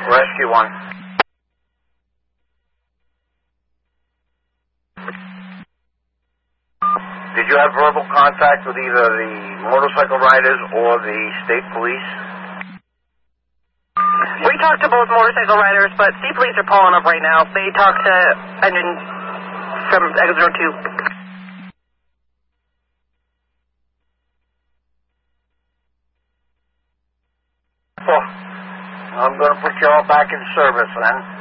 Rescue 1. Did you have verbal contact with either the motorcycle riders or the state police? We talked to both motorcycle riders, but state police are pulling up right now. They talked to engine from Exit 02. Well, I'm going to put you all back in service then.